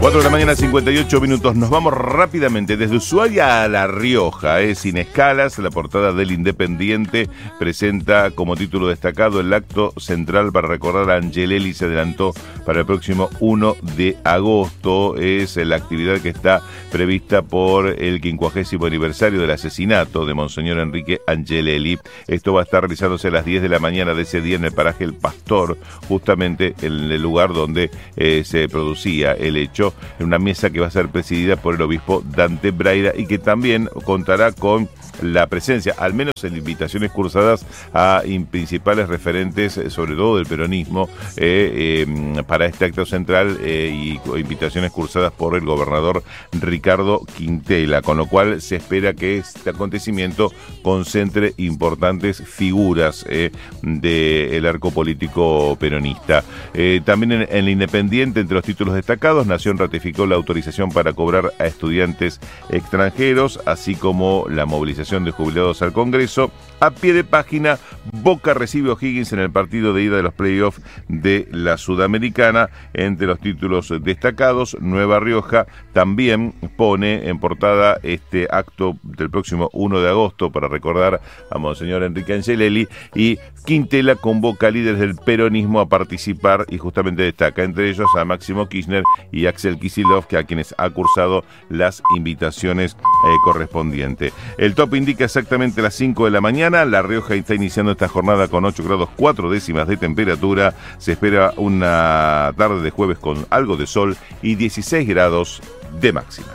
4 de la mañana, 58 minutos. Nos vamos rápidamente desde Ushuaia a La Rioja. Sin escalas, la portada del Independiente presenta como título destacado: el acto central para recordar a Angelelli se adelantó para el próximo 1 de agosto. Es la actividad que está prevista por el 50º aniversario del asesinato de Monseñor Enrique Angelelli. Esto va a estar realizándose a las 10 de la mañana de ese día en el paraje El Pastor, justamente en el lugar donde se producía el hecho, en una mesa que va a ser presidida por el obispo Dante Braida y que también contará con la presencia, al menos en invitaciones cursadas, a principales referentes, sobre todo del peronismo, para este acto central, y invitaciones cursadas por el gobernador Ricardo Quintela, con lo cual se espera que este acontecimiento concentre importantes figuras del arco político peronista. También en el Independiente, entre los títulos destacados, Nación ratificó la autorización para cobrar a estudiantes extranjeros, así como la movilización de jubilados al Congreso. A pie de página, Boca recibe a O'Higgins en el partido de ida de los playoffs de la Sudamericana. Entre los títulos destacados, Nueva Rioja también pone en portada este acto del próximo 1 de agosto para recordar a Monseñor Enrique Angelelli, y Quintela convoca a líderes del peronismo a participar y justamente destaca entre ellos a Máximo Kirchner y Axel Kicillof, a quienes ha cursado las invitaciones correspondientes. El top indica exactamente las 5 de la mañana. La Rioja está iniciando esta jornada con 8 grados 4 décimas de temperatura. Se espera una tarde de jueves con algo de sol y 16 grados de máxima.